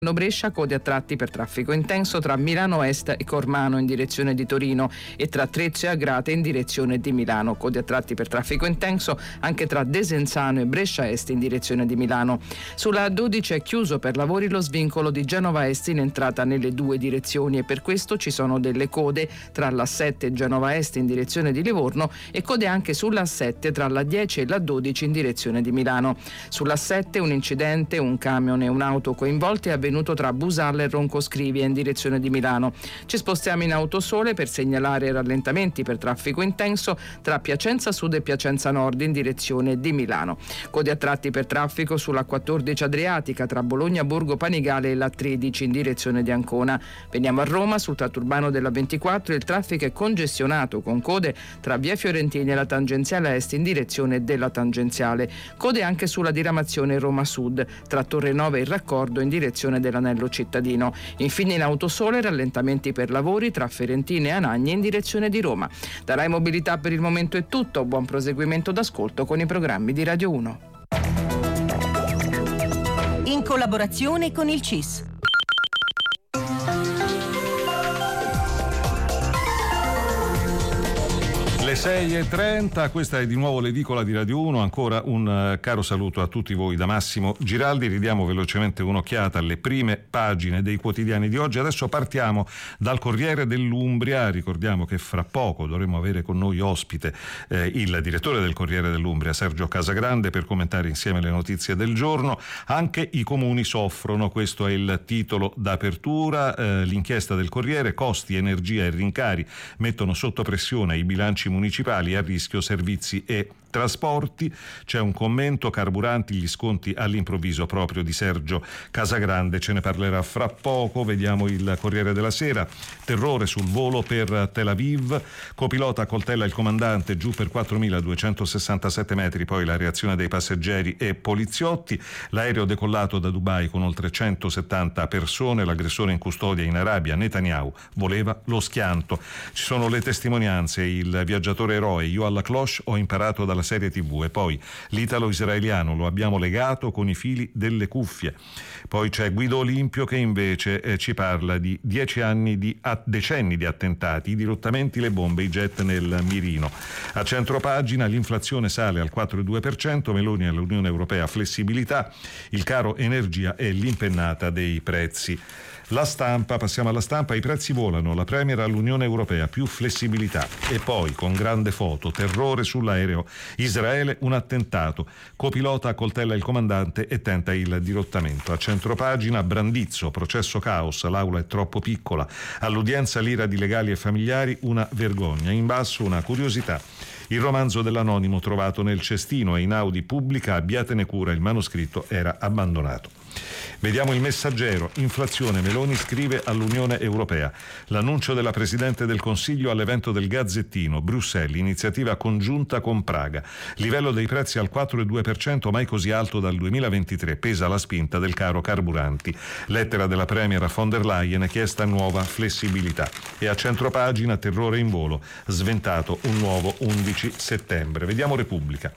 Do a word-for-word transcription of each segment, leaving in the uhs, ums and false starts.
Brescia, code a tratti per traffico intenso tra Milano Est e Cormano in direzione di Torino e tra Trecce e Agrate in direzione di Milano. Code a tratti per traffico intenso anche tra Desenzano e Brescia Est in direzione di Milano. Sulla A dodici è chiuso per lavori lo svincolo di Genova Est in entrata nelle due direzioni e per questo ci sono delle code tra l'A sette e Genova Est in direzione di Livorno e code anche sull'A sette tra l'A dieci e l'A dodici in direzione di Milano. Sull'A sette un incidente, un camion e un'auto coinvolti è avvenuto tra Busalla e Roncoscrivia in direzione di Milano. Ci spostiamo in Autosole per segnalare rallentamenti per traffico intenso tra Piacenza Sud e Piacenza Nord in direzione di Milano. Code a tratti per traffico sulla quattordici Adriatica tra Bologna Borgo Panigale e la tredici in direzione di Ancona. Veniamo a Roma, sul tratto urbano della ventiquattro il traffico è congestionato con code tra via Fiorentini e la tangenziale est in direzione della tangenziale. Code anche sulla diramazione Roma Sud tra Torre Nova e il raccordo in direzione dell'anello cittadino. Infine in Autosole rallentamenti per lavori tra Ferentine e Anagni in direzione di Roma. Da Rai Mobilità per il momento è tutto, buon proseguimento d'ascolto con i programmi di Radio uno. In collaborazione con il C I S. Le sei e trenta, questa è di nuovo l'edicola di Radio uno, ancora un uh, caro saluto a tutti voi da Massimo Giraldi. Ridiamo velocemente un'occhiata alle prime pagine dei quotidiani di oggi. Adesso partiamo dal Corriere dell'Umbria. Ricordiamo che fra poco dovremo avere con noi ospite eh, il direttore del Corriere dell'Umbria, Sergio Casagrande, per commentare insieme le notizie del giorno. Anche i comuni soffrono, questo è il titolo d'apertura. Eh, l'inchiesta del Corriere, costi, energia e rincari mettono sotto pressione i bilanci municipali, a rischio servizi e trasporti. C'è un commento, carburanti, gli sconti all'improvviso, proprio di Sergio Casagrande, ce ne parlerà fra poco. Vediamo il Corriere della Sera, terrore sul volo per Tel Aviv, copilota accoltella il comandante, giù per quattromiladuecentosessantasette metri, poi la reazione dei passeggeri e poliziotti, l'aereo decollato da Dubai con oltre centosettanta persone, l'aggressore in custodia in Arabia, Netanyahu voleva lo schianto. Ci sono le testimonianze, il viaggiatore eroe, io alla cloche ho imparato dalla serie tivù, e poi l'italo-israeliano, lo abbiamo legato con i fili delle cuffie. Poi c'è Guido Olimpio che invece eh, ci parla di dieci anni di a, decenni di attentati, i dirottamenti, le bombe, i jet nel mirino. A centropagina l'inflazione sale al quattro virgola due per cento, Meloni all'Unione Europea flessibilità, il caro energia e l'impennata dei prezzi. La Stampa, passiamo alla Stampa, i prezzi volano, la Premier all'Unione Europea, più flessibilità. E poi, con grande foto, terrore sull'aereo, Israele un attentato, copilota accoltella il comandante e tenta il dirottamento. A centropagina Brandizzo, processo caos, l'aula è troppo piccola, all'udienza l'ira di legali e familiari, una vergogna. In basso una curiosità, il romanzo dell'anonimo trovato nel cestino, e in Audi pubblica, abbiatene cura, il manoscritto era abbandonato. Vediamo il Messaggero, inflazione, Meloni scrive all'Unione Europea, l'annuncio della Presidente del Consiglio all'evento del Gazzettino, Bruxelles, iniziativa congiunta con Praga, livello dei prezzi al quattro virgola due per cento, mai così alto dal duemilaventitré, pesa la spinta del caro carburanti, lettera della Premier von der Leyen, chiesta nuova flessibilità. E a centropagina, terrore in volo, sventato un nuovo undici settembre. Vediamo Repubblica.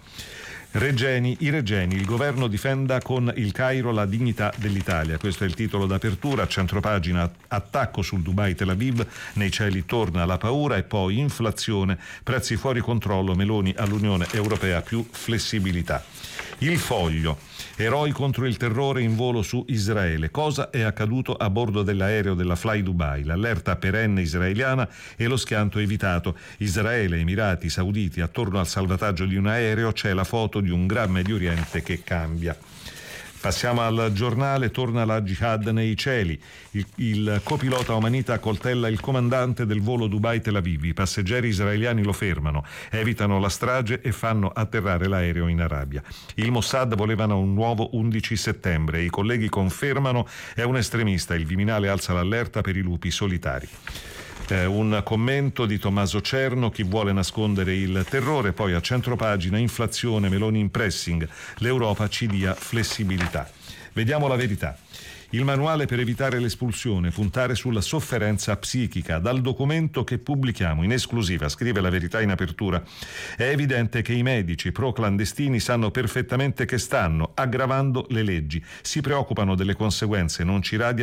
Regeni, i Regeni, il governo difenda con il Cairo la dignità dell'Italia. Questo è il titolo d'apertura. A centropagina, attacco sul Dubai Tel Aviv, nei cieli torna la paura, e poi inflazione, prezzi fuori controllo, Meloni all'Unione Europea, più flessibilità. Il Foglio, eroi contro il terrore in volo su Israele, cosa è accaduto a bordo dell'aereo della Fly Dubai, l'allerta perenne israeliana e lo schianto evitato, Israele, Emirati Sauditi, attorno al salvataggio di un aereo c'è la foto di un Gran Medio Oriente che cambia. Passiamo al Giornale, torna la jihad nei cieli, il, il copilota omanita accoltella il comandante del volo Dubai-Tel Aviv, i passeggeri israeliani lo fermano, evitano la strage e fanno atterrare l'aereo in Arabia. Il Mossad volevano un nuovo undici settembre, i colleghi confermano è un estremista, il Viminale alza l'allerta per i lupi solitari. Eh, un commento di Tommaso Cerno, chi vuole nascondere il terrore. Poi a centropagina, inflazione, Meloni in pressing, l'Europa ci dia flessibilità. Vediamo La Verità. Il manuale per evitare l'espulsione, puntare sulla sofferenza psichica. Dal documento che pubblichiamo in esclusiva, scrive La Verità in apertura, è evidente che i medici pro-clandestini sanno perfettamente che stanno aggravando le leggi, si preoccupano delle conseguenze, non ci radiano